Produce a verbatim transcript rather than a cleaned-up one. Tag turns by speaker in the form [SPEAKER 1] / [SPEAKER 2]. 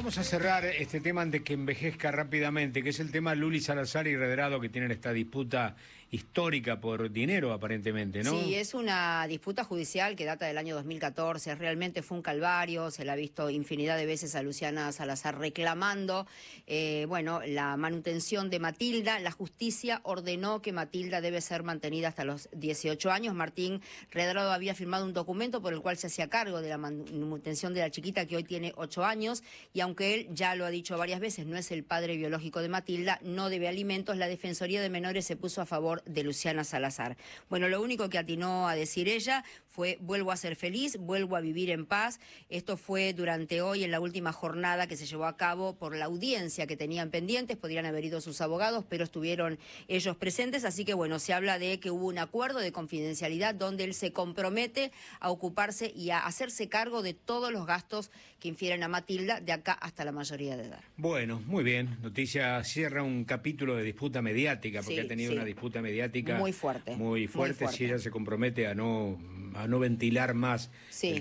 [SPEAKER 1] vamos a cerrar este tema antes que envejezca rápidamente, que es el tema Luli Salazar y Redrado, que tienen esta disputa histórica por dinero, aparentemente, ¿no?
[SPEAKER 2] Sí, es una disputa judicial que data del año dos mil catorce, realmente fue un calvario, se la ha visto infinidad de veces a Luciana Salazar reclamando, eh, bueno, la manutención de Matilda. La justicia ordenó que Matilda debe ser mantenida hasta los dieciocho años. Martín Redrado había firmado un documento por el cual se hacía cargo de la manutención de la chiquita, que hoy tiene ocho años, y aunque él ya lo ha dicho varias veces, no es el padre biológico de Matilda, no debe alimentos. La Defensoría de Menores se puso a favor de Luciana Salazar. Bueno, lo único que atinó a decir ella fue: vuelvo a ser feliz, vuelvo a vivir en paz. Esto fue durante hoy, en la última jornada que se llevó a cabo por la audiencia que tenían pendientes. Podrían haber ido sus abogados, pero estuvieron ellos presentes, así que bueno, se habla de que hubo un acuerdo de confidencialidad donde él se compromete a ocuparse y a hacerse cargo de todos los gastos que infieren a Matilda de acá hasta la mayoría de edad.
[SPEAKER 1] Bueno, muy bien. Noticia cierra un capítulo de disputa mediática, porque
[SPEAKER 2] Sí,
[SPEAKER 1] ha tenido
[SPEAKER 2] sí.
[SPEAKER 1] una disputa mediática
[SPEAKER 2] Muy fuerte.
[SPEAKER 1] Muy fuerte,
[SPEAKER 2] muy fuerte.
[SPEAKER 1] si ella se compromete a no, a no ventilar más.
[SPEAKER 2] Sí.